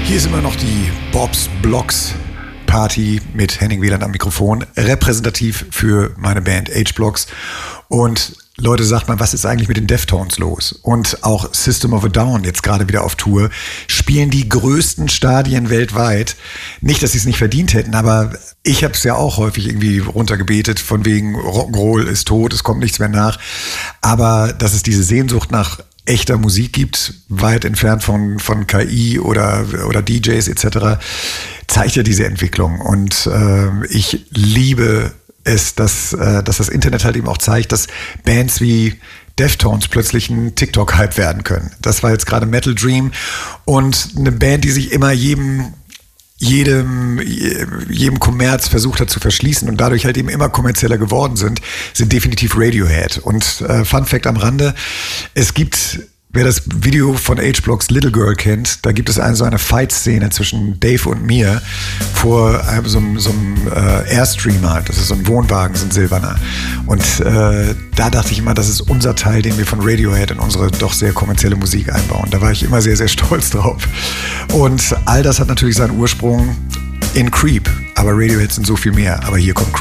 Hier ist immer noch die Bob's Blocks Party mit Henning Wieland am Mikrofon, repräsentativ für meine Band H-Blocks. Und Leute, sagt mal, was ist eigentlich mit den Deftones los? Und auch System of a Down, jetzt gerade wieder auf Tour, spielen die größten Stadien weltweit. Nicht, dass sie es nicht verdient hätten, aber ich habe es ja auch häufig irgendwie runtergebetet, von wegen Rock'n'Roll ist tot, es kommt nichts mehr nach. Aber dass es diese Sehnsucht nach echter Musik gibt, weit entfernt von KI oder DJs etc., zeigt ja diese Entwicklung. Und ich liebe es, dass das Internet halt eben auch zeigt, dass Bands wie Deftones plötzlich ein TikTok-Hype werden können. Das war jetzt gerade Metal Dream und eine Band, die sich immer jedem Kommerz versucht hat zu verschließen und dadurch halt eben immer kommerzieller geworden sind definitiv Radiohead. Und Fun Fact am Rande, es gibt, wer das Video von H-Blocks Little Girl kennt, da gibt es so eine Fight-Szene zwischen Dave und mir vor so einem Airstreamer, das ist so ein Wohnwagen, so ein silberner. Und da dachte ich immer, das ist unser Teil, den wir von Radiohead in unsere doch sehr kommerzielle Musik einbauen. Da war ich immer sehr, sehr stolz drauf. Und all das hat natürlich seinen Ursprung in Creep, aber Radiohead sind so viel mehr. Aber hier kommt Creep.